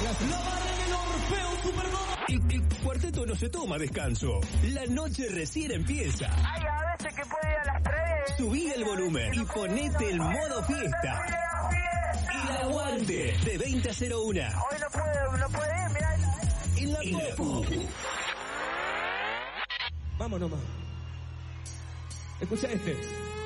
La barra en el Orfeo Supernova. El cuarteto no se toma descanso. La noche recién empieza. Ay, a veces que puede ir a las 3. Subí el volumen y ponete el modo fiesta. El aguante de 20 a 01. Hoy no puede ir, mirá. En la Popu. Vamos nomás. Escucha este.